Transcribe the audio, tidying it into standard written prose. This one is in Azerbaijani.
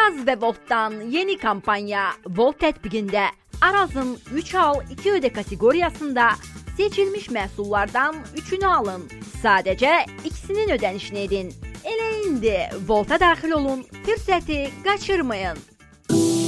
Araz və Voltdan yeni kampanya Volt tətbiqində Arazın 3 al 2 ödə kateqoriyasında seçilmiş məhsullardan 3-ünü alın. Sadəcə ikisinin ödənişini edin. Elə indi Volta daxil olun, fürsəti qaçırmayın.